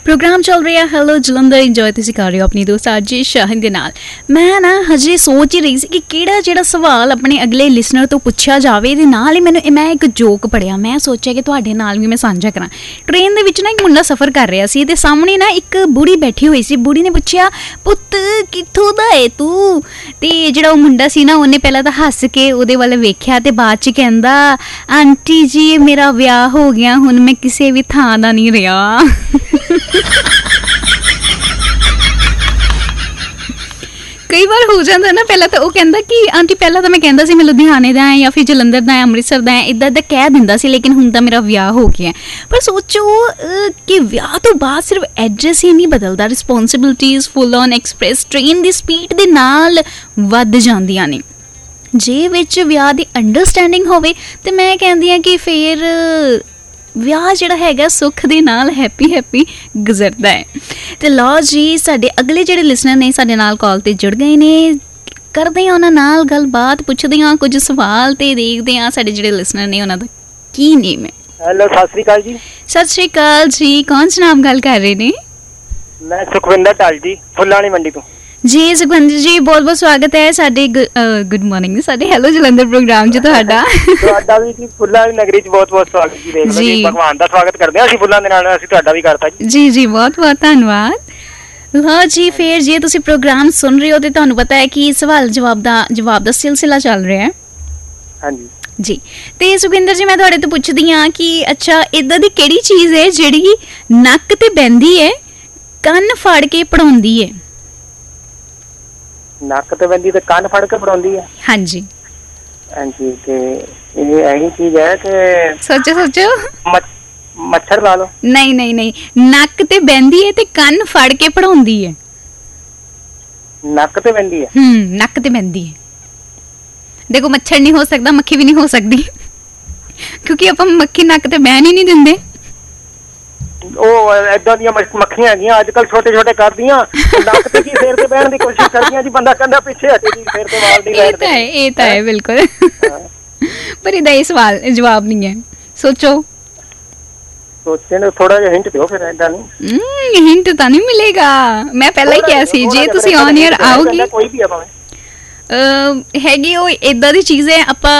Programme चल रहा है हेलो जलंधर इंजॉय तुसीं कर रहे हो अपनी दोस्त आरजे शाहिन दे नाल। मैं ना हजे सोच ही रही सी कि केड़ा जेड़ा सवाल अपने अगले लिसनर तो पुछया जावे ते नाल ही मैं एक जोक पढ़िया। मैं सोचा कि तुहाडे नाल भी मैं सांझा करां। ट्रेन दे विच ना एक मुंडा सफ़र कर रहा सी ते सामने ना एक बूढ़ी बैठी हुई सी। बूढ़ी ने पुछया पुत्त कित्थों दा है तू? ते जेड़ा ओह मुंडा सी ना उन्हें पहला तां हੱਸ के ओहदे वाल वेख्या ते बाद च कहंदा आंटी जी मेरा विआह हो गया हुण मैं किसी भी थां दा नहीं रहा। कई बार हो जाता ना पहला तो वह कहता कि आंटी पहला तो मैं कहता सी मैं लुधियाने का है या फिर जलंधर का है अमृतसर का है इदा कह दिंदा सी लेकिन हुण तां मेरा विआह हो गया। पर सोचो कि विआह तो बाद सिर्फ एड्रैस ही नहीं बदलता, रिस्पोंसिबिलिटीज़ फुल ऑन एक्सप्रैस ट्रेन की स्पीड के नाल वध जांदियां ने। जे विच विआह की अंडरस्टैंडिंग होवे ते मैं कहंदी हां कि फिर विआह जिहड़ा हैगा सुख दे नाल हैप्पी हैप्पी गुजरदा है। ते लो जी साडे अगले जिहड़े लिसनर ने साडे नाल कॉल ते जुड़ गए ने, करदे हां उन्हां नाल गलबात, पुछदे हां कुछ सवाल ते देखदे हां साडे जिहड़े लिसनर ने उन्हां दा की नेम है। हेलो सत श्री अकाल जी। सत श्री अकाल जी, कौन जनाब गल कर रहे ने? मैं सुखविंदर टाल जी फुल्लानी मंडी तो। जी सुखविंदर जी बहुत बहुत स्वागत है साडे गुड मॉर्निंग साडे हेलो जलंधर प्रोग्राम च तुहाडा। तुहाडा भी जी फुल्लानी नगरी च बहुत बहुत स्वागत जी। देख जी भगवान दा स्वागत करदे ਅਸੀਂ ਫੁੱਲਾਂ ਦੇ ਨਾਲ ਅਸੀਂ ਤੁਹਾਡਾ ਵੀ ਕਰਤਾ ਜੀ। जी जी बहुत बहुत धन्यवाद। हाँ जी फिर जे तुसी प्रोग्राम सुन रहे हो तो तुहानू पता है कि सवाल जवाब दा सिलसिला चल रहा है। हाँ जी जी ते सुखविंदर जी मैं तुहाडे तो पुछदी हां कि अच्छा इदां दी किहड़ी चीज़ है जिहड़ी नक ते बहंदी है ਕੰਨ ਫੜ ਕੇ ਪੜਾਉਂਦੀ ਹੈ? ਨੱਕ ਤੇ ਬੰਦੀ ਤੇ ਕੰਨ ਫੜ ਕੇ ਪੜਾਉਂਦੀ ਹੈ। ਹਾਂਜੀ ਹਾਂਜੀ ਤੇ ਇਹ ਇਹੀ ਚੀਜ਼ ਹੈ ਕਿ ਸੋਚੋ ਸੋਚੋ ਮੱਛਰ ਲਾ ਲਓ। ਨਹੀਂ ਨਹੀਂ ਨਹੀਂ ਨੱਕ ਤੇ ਬਹਿੰਦੀ ਹੈ ਤੇ ਕੰਨ ਫੜ ਕੇ ਪੜਾਉਂਦੀ ਹੈ। ਨੱਕ ਤੇ ਬੰਦੀ ਹੈ। ਨੱਕ ਤੇ ਬਹਿੰਦੀ ਹੈ। देखो मच्छर नहीं हो सकता मक्खी भी नहीं हो सकती क्योंकि आप मक्खी नक ते बहन ही नहीं दिंदे। ਉਹ ਇਦਾਂ ਦੀਆਂ ਮੱਖੀਆਂ ਹੈਗੀਆਂ ਅੱਜ ਕੱਲ ਛੋਟੇ ਛੋਟੇ ਕਰਦੀਆਂ ਨੱਕ ਤੇ ਕੀ ਫੇਰ ਕੇ ਬਹਿਣ ਦੀ ਕੋਸ਼ਿਸ਼ ਕਰਦੀਆਂ ਜੀ ਬੰਦਾ ਕਹਿੰਦਾ ਪਿੱਛੇ ਹਟੇ ਜੀ ਫੇਰ ਤੇ ਵਾਲ ਦੀ ਲਾਈਟ ਤੇ ਇਹ ਤਾਂ ਹੈ ਬਿਲਕੁਲ ਪਰ ਇਹਦਾ ਇਹ ਸਵਾਲ ਜਵਾਬ ਨਹੀਂ ਹੈ। ਸੋਚੋ सोचे ने थोड़ा जिहा हिंट दियो फिर ऐदा नहीं हिंट तो नहीं मिलेगा। मैं पहला ही किया सी जे तुसी ऑन एयर आओगे कोई भी है भाਵੇਂ हैगी ਉਹ ਇਦਾਂ ਦੀ ਚੀਜ਼ ਹੈ ਆਪਾਂ